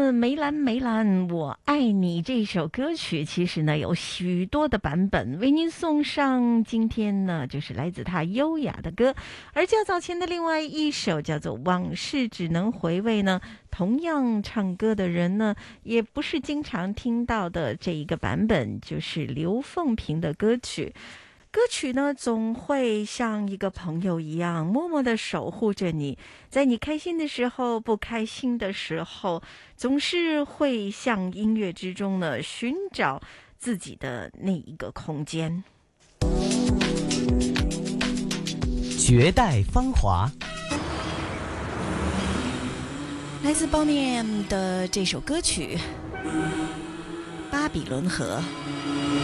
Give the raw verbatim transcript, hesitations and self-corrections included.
的梅兰梅兰我爱你这首歌曲，其实呢有许多的版本，为您送上。今天呢就是来自他优雅的歌，而较早前的另外一首叫做往事只能回味呢，同样唱歌的人呢也不是经常听到的这一个版本，就是刘凤萍的歌曲。歌曲呢总会像一个朋友一样默默地守护着你，在你开心的时候不开心的时候，总是会向音乐之中呢寻找自己的那一个空间。 绝代芳华， 来自包念的这首歌曲《巴比伦河》。